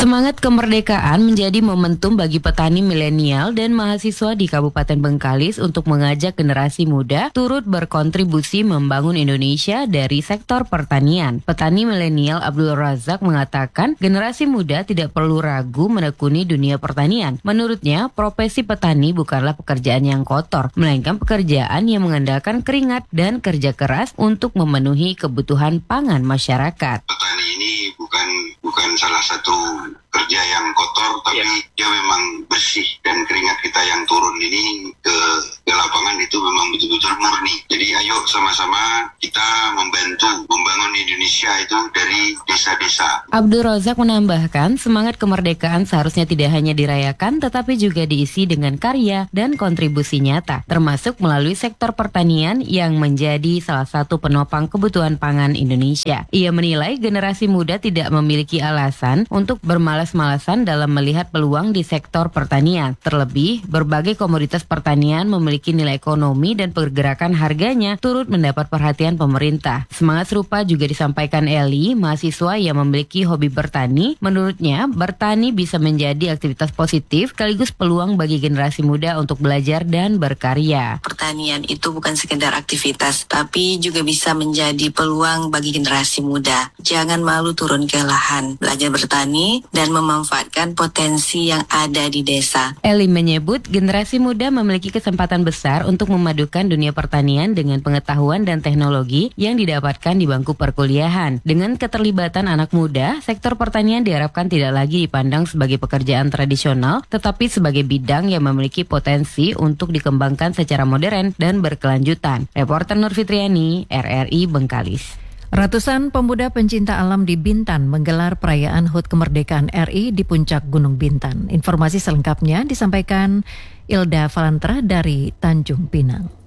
Semangat kemerdekaan menjadi momentum bagi petani milenial dan mahasiswa di Kabupaten Bengkalis untuk mengajak generasi muda turut berkontribusi membangun Indonesia dari sektor pertanian. Petani milenial Abdul Razak mengatakan generasi muda tidak perlu ragu menekuni dunia pertanian. Menurutnya, profesi petani bukanlah pekerjaan yang kotor, melainkan pekerjaan yang mengandalkan keringat dan kerja keras untuk memenuhi kebutuhan pangan masyarakat. Petani ini bukan salah satu kerja yang kotor, tapi dia memang bersih, dan keringat kita yang turun ini ke lapangan itu memang betul-betul murni. Jadi ayo sama-sama kita membantu membangun Indonesia itu dari desa-desa. Abdul Razak menambahkan semangat kemerdekaan seharusnya tidak hanya dirayakan tetapi juga diisi dengan karya dan kontribusi nyata, termasuk melalui sektor pertanian yang menjadi salah satu penopang kebutuhan pangan Indonesia. Ia menilai generasi muda tidak memiliki alasan untuk bermalas-malasan dalam melihat peluang di sektor pertanian. Terlebih, berbagai komoditas pertanian memiliki nilai ekonomi dan pergerakan harganya turut mendapat perhatian pemerintah. Semangat serupa juga disampaikan Eli, mahasiswa yang memiliki hobi bertani. Menurutnya, bertani bisa menjadi aktivitas positif sekaligus peluang bagi generasi muda untuk belajar dan berkarya. Pertanian itu bukan sekedar aktivitas, tapi juga bisa menjadi peluang bagi generasi muda. Jangan malu turun ke lahan, belajar bertani, dan memanfaatkan potensi yang ada di desa. Eli menyebut generasi muda memiliki kesempatan besar untuk memadukan dunia pertanian dengan pengetahuan dan teknologi yang didapatkan di bangku perkuliahan. Dengan keterlibatan anak muda, sektor pertanian diharapkan tidak lagi dipandang sebagai pekerjaan tradisional, tetapi sebagai bidang yang memiliki potensi untuk dikembangkan secara modern dan berkelanjutan. Reporter Nur Fitriani, RRI Bengkalis. Ratusan pemuda pencinta alam di Bintan menggelar perayaan HUT Kemerdekaan RI di puncak Gunung Bintan. Informasi selengkapnya disampaikan Ilda Valantra dari Tanjung Pinang.